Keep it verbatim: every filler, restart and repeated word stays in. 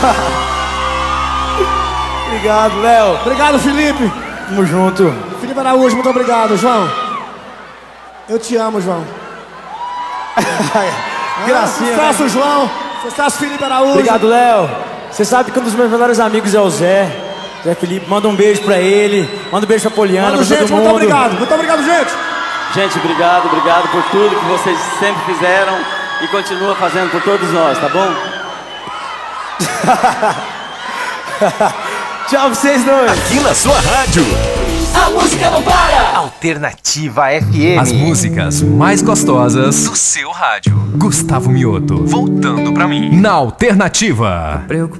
Obrigado, Léo. Obrigado, Felipe. Tamo junto. Felipe Araújo, muito obrigado, João. Eu te amo, João. Gracinha, ah, sucesso, né? João. Sucesso, Felipe Araújo. Obrigado, Léo. Você sabe que um dos meus melhores amigos é o Zé. Zé Felipe, manda um beijo pra ele. Manda um beijo pra Poliana, Mano, pra gente, todo mundo. muito obrigado. Muito obrigado, gente. Gente, obrigado, obrigado por tudo que vocês sempre fizeram e continuam fazendo por todos nós, tá bom? Tchau pra vocês dois. Aqui na sua rádio. A música não para. Alternativa F M. As músicas mais gostosas do seu rádio. Gustavo Mioto. Voltando pra mim. Na Alternativa.